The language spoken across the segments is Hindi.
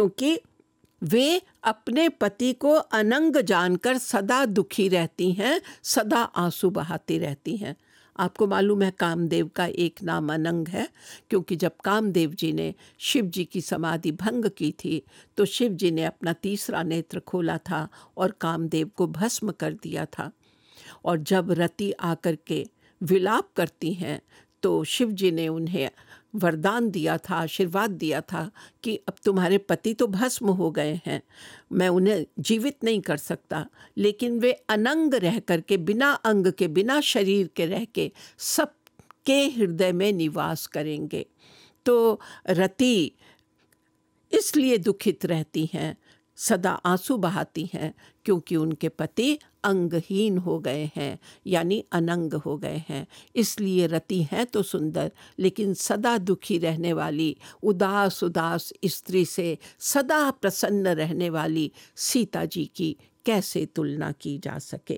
क्योंकि वे अपने पति को अनंग जानकर सदा दुखी रहती हैं, सदा आंसू बहाती रहती हैं। आपको मालूम है कामदेव का एक नाम अनंग है, क्योंकि जब कामदेव जी ने शिव जी की समाधि भंग की थी तो शिव जी ने अपना तीसरा नेत्र खोला था और कामदेव को भस्म कर दिया था। और जब रति आकर के विलाप करती हैं तो शिव जी ने उन्हें वरदान दिया था, आशीर्वाद दिया था कि अब तुम्हारे पति तो भस्म हो गए हैं, मैं उन्हें जीवित नहीं कर सकता, लेकिन वे अनंग रह करके, बिना अंग के, बिना शरीर के रह के सबके हृदय में निवास करेंगे। तो रति इसलिए दुखित रहती हैं, सदा आंसू बहाती हैं, क्योंकि उनके पति अंगहीन हो गए हैं, यानी अनंग हो गए हैं। इसलिए रति हैं तो सुंदर, लेकिन सदा दुखी रहने वाली, उदास उदास स्त्री से सदा प्रसन्न रहने वाली सीता जी की कैसे तुलना की जा सके।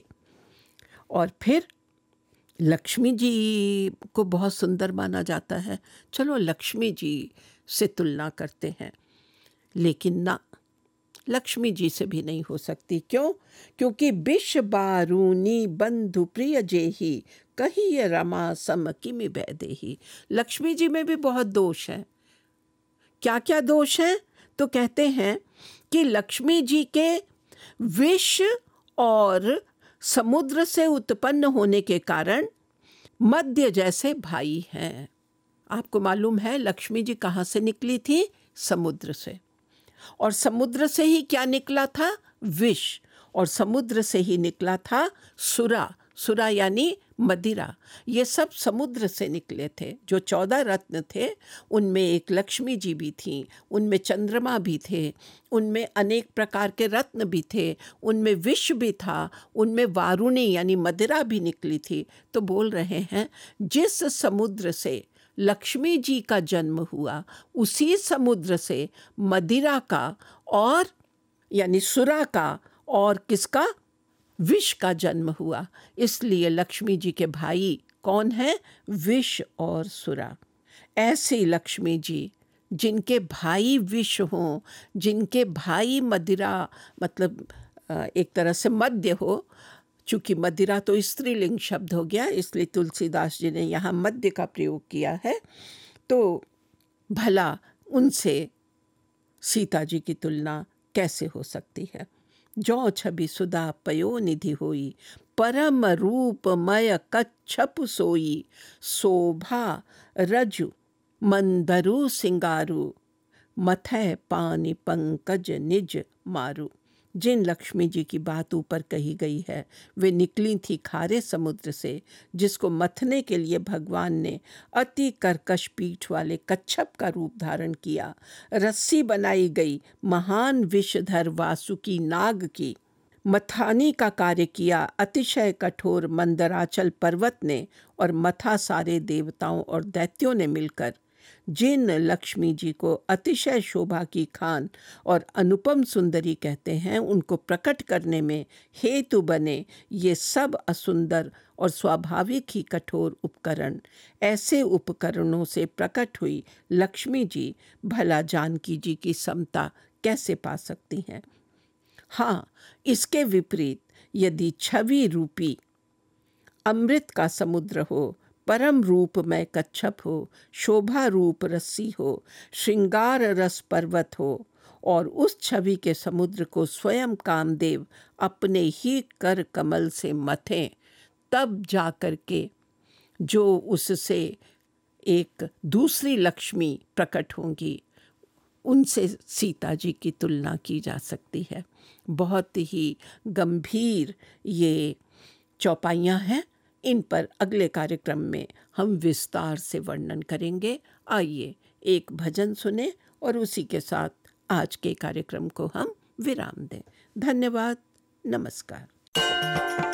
और फिर लक्ष्मी जी को बहुत सुंदर माना जाता है, चलो लक्ष्मी जी से तुलना करते हैं, लेकिन ना, लक्ष्मी जी से भी नहीं हो सकती। क्यों? क्योंकि बिष बारूनी बंधु प्रिय जेही कहिए रमा सम किमि बैदेही। लक्ष्मी जी में भी बहुत दोष हैं। क्या क्या दोष हैं? तो कहते हैं कि लक्ष्मी जी के विष और समुद्र से उत्पन्न होने के कारण मध्य जैसे भाई हैं। आपको मालूम है लक्ष्मी जी कहाँ से निकली थी? समुद्र से। और समुद्र से ही क्या निकला था? विष। और समुद्र से ही निकला था सुरा। सुरा यानी मदिरा। ये सब समुद्र से निकले थे। जो 14 रत्न थे उनमें एक लक्ष्मी जी भी थीं, उनमें चंद्रमा भी थे, उनमें अनेक प्रकार के रत्न भी थे, उनमें विष भी था, उनमें वारुणी यानी मदिरा भी निकली थी। तो बोल रहे हैं जिस समुद्र से लक्ष्मी जी का जन्म हुआ उसी समुद्र से मदिरा का और यानी सुरा का और किसका? विष का जन्म हुआ। इसलिए लक्ष्मी जी के भाई कौन हैं? विष और सुरा। ऐसी लक्ष्मी जी जिनके भाई विष हों, जिनके भाई मदिरा मतलब एक तरह से मद्य हो, चूँकि मदिरा तो स्त्रीलिंग शब्द हो गया इसलिए तुलसीदास जी ने यहाँ मद्य का प्रयोग किया है, तो भला उनसे सीता जी की तुलना कैसे हो सकती है। जो छवि सुधा पयो निधि होई, परम रूपमय कच्छप सोई, शोभा रजु मंदरु सिंगारू, मथै पानी पंकज निज मारू। जिन लक्ष्मी जी की बात ऊपर कही गई है वे निकली थी खारे समुद्र से, जिसको मथने के लिए भगवान ने अति कर्कश पीठ वाले कच्छप का रूप धारण किया। रस्सी बनाई गई महान विषधर वासुकी नाग की। मथानी का कार्य किया अतिशय कठोर मंदराचल पर्वत ने, और मथा सारे देवताओं और दैत्यों ने मिलकर। जिन लक्ष्मी जी को अतिशय शोभा की खान और अनुपम सुंदरी कहते हैं, उनको प्रकट करने में हेतु बने ये सब असुंदर और स्वाभाविक ही कठोर उपकरण। ऐसे उपकरणों से प्रकट हुई लक्ष्मी जी भला जानकी जी की समता कैसे पा सकती हैं? हाँ, इसके विपरीत यदि छवि रूपी अमृत का समुद्र हो, परम रूप में कच्छप हो, शोभा रूप रस्सी हो, श्रृंगार रस पर्वत हो, और उस छवि के समुद्र को स्वयं कामदेव अपने ही कर कमल से मथें, तब जा कर के जो उससे एक दूसरी लक्ष्मी प्रकट होंगी, उनसे सीता जी की तुलना की जा सकती है। बहुत ही गंभीर ये चौपाइयाँ हैं। इन पर अगले कार्यक्रम में हम विस्तार से वर्णन करेंगे। आइए एक भजन सुने और उसी के साथ आज के कार्यक्रम को हम विराम दें। धन्यवाद। नमस्कार।